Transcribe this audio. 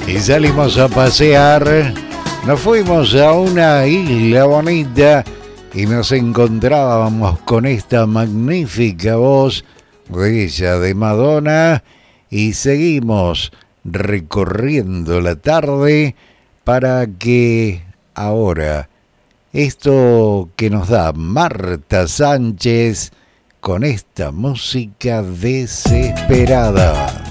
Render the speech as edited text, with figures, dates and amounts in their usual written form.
y salimos a pasear. Nos fuimos a una isla bonita y nos encontrábamos con esta magnífica voz bella de Madonna y seguimos recorriendo la tarde para que ahora esto que nos da Marta Sánchez con esta música desesperada.